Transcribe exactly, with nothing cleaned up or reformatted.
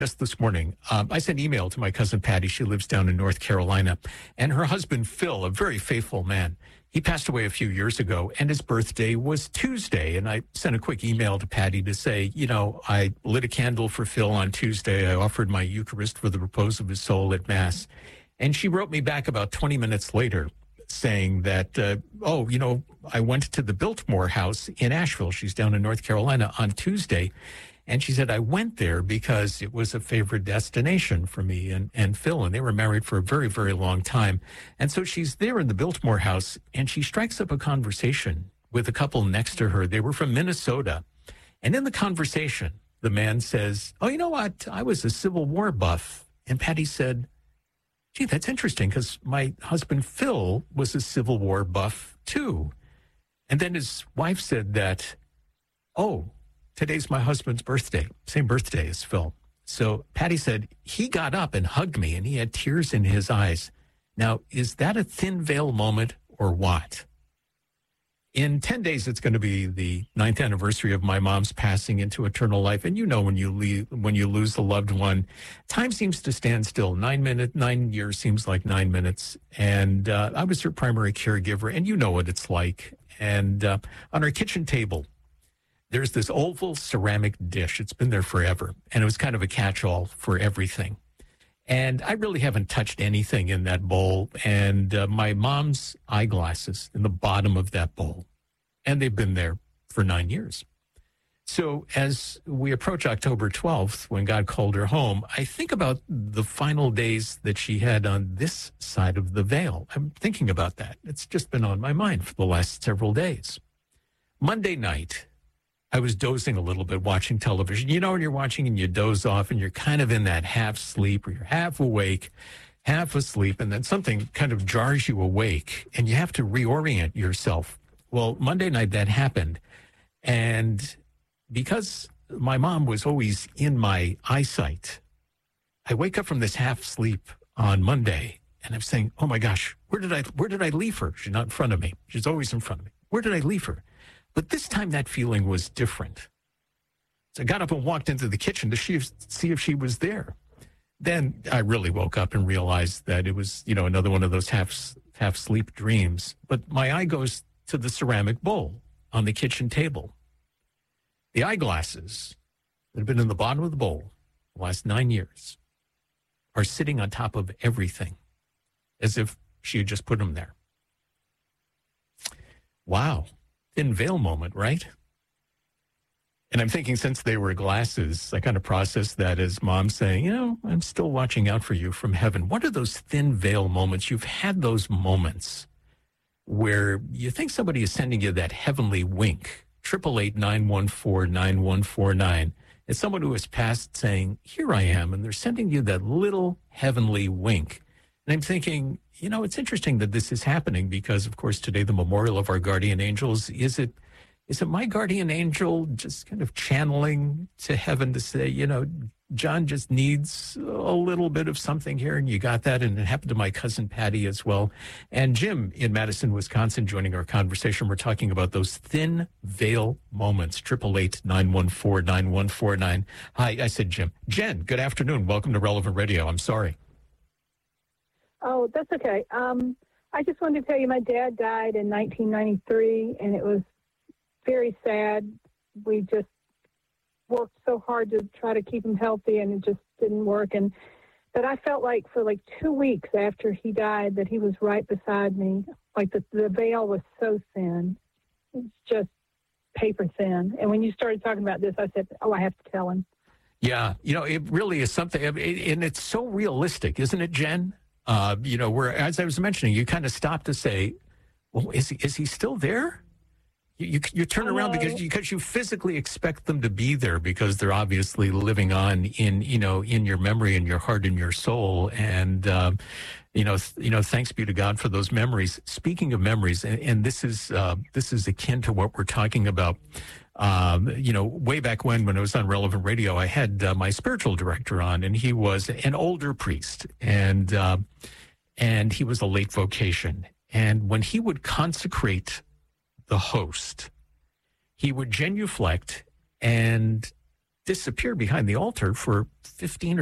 Just this morning, um, I sent email to my cousin Patty. She lives down in North Carolina. And her husband, Phil, a very faithful man, he passed away a few years ago, and his birthday was Tuesday. And I sent a quick email to Patty to say, you know, I lit a candle for Phil on Tuesday. I offered my Eucharist for the repose of his soul at Mass. And she wrote me back about twenty minutes later saying that, uh, oh, you know, I went to the Biltmore House in Asheville. She's down in North Carolina on Tuesday. And she said, I went there because it was a favorite destination for me and, and Phil, and they were married for a very, very long time. And so she's there in the Biltmore House, and she strikes up a conversation with a couple next to her. They were from Minnesota. And in the conversation, the man says, oh, you know what? I was a Civil War buff. And Patty said, gee, that's interesting because my husband, Phil, was a Civil War buff, too. And then his wife said that, oh, today's my husband's birthday, same birthday as Phil. So Patty said he got up and hugged me and he had tears in his eyes. Now, is that a thin veil moment or what? In ten days, it's going to be the ninth anniversary of my mom's passing into eternal life. And you know, when you leave, when you lose a loved one, time seems to stand still. Nine minutes, nine years seems like nine minutes. And uh, I was her primary caregiver, and you know what it's like. And uh, on our kitchen table, there's this oval ceramic dish. It's been there forever. And it was kind of a catch-all for everything. And I really haven't touched anything in that bowl. And uh, my mom's eyeglasses in the bottom of that bowl. And they've been there for nine years. So as we approach October twelfth, when God called her home, I think about the final days that she had on this side of the veil. I'm thinking about that. It's just been on my mind for the last several days. Monday night, I was dozing a little bit watching television. You know, when you're watching and you doze off and you're kind of in that half sleep or you're half awake, half asleep, and then something kind of jars you awake and you have to reorient yourself. Well, Monday night that happened. And because my mom was always in my eyesight, I wake up from this half sleep on Monday and I'm saying, oh my gosh, where did I, where did I leave her? She's not in front of me. She's always in front of me. Where did I leave her? But this time that feeling was different. So I got up and walked into the kitchen to see if, see if she was there. Then I really woke up and realized that it was, you know, another one of those half half sleep dreams. But my eye goes to the ceramic bowl on the kitchen table. The eyeglasses that have been in the bottom of the bowl the last nine years are sitting on top of everything as if she had just put them there. Wow. Thin veil moment, right? And I'm thinking since they were glasses, I kind of processed that as mom saying, you know, I'm still watching out for you from heaven. What are those thin veil moments? You've had those moments where you think somebody is sending you that heavenly wink. Triple eight nine one four nine one four nine. It's someone who has passed saying, here I am. And they're sending you that little heavenly wink. And I'm thinking, you know, it's interesting that this is happening because, of course, today the memorial of our guardian angels. Is it is it my guardian angel just kind of channeling to heaven to say, you know, John just needs a little bit of something here, and you got that, and it happened to my cousin Patty as well. And Jim in Madison, Wisconsin, joining our conversation. We're talking about those thin veil moments. Triple eight nine one four nine one four nine. Hi, I said Jim. Jen, good afternoon. Welcome to Relevant Radio. I'm sorry. Oh, that's okay. Um, I just wanted to tell you my dad died in nineteen ninety-three, and it was very sad. We just worked so hard to try to keep him healthy, and it just didn't work. And but I felt like for like two weeks after he died that he was right beside me. Like the, the veil was so thin. It's just paper thin. And when you started talking about this, I said, oh, I have to tell him. Yeah, you know, it really is something, and it's so realistic, isn't it, Jen? Uh, you know, where, as I was mentioning, you kind of stop to say, well, is he, is he still there? You, you, you turn around because, because you physically expect them to be there because they're obviously living on in, you know, in your memory and your heart and your soul. And, uh, you know, th- you know, thanks be to God for those memories. Speaking of memories, and, and this is, uh, this is akin to what we're talking about. Um, you know, way back when, when I was on Relevant Radio, I had uh, my spiritual director on, and he was an older priest, and uh, and he was a late vocation. And when he would consecrate the host, he would genuflect and disappeared behind the altar for fifteen